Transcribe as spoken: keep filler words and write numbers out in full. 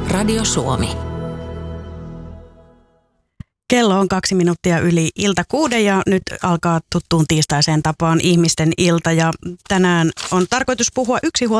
Radio Suomi. Kello on kaksi minuuttia yli ilta kuuden ja nyt alkaa tuttuun tiistaiseen tapaan ihmisten ilta. Ja tänään on tarkoitus puhua yksinhuoltajien